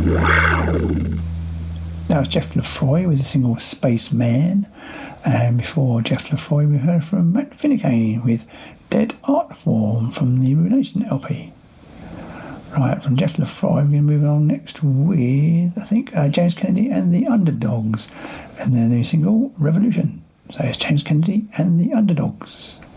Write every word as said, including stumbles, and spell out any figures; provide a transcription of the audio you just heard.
That was Jeff Lefroy with the single Spaceman. And before Jeff Lefroy, we heard from Matt Finnegane with Dead Art Form from the Ruination L P. Right, from Jeff Lefroy, we're going to move on next with, I think, uh, James Kennedy and the Underdogs and their new single, Revolution. So it's James Kennedy and the Underdogs.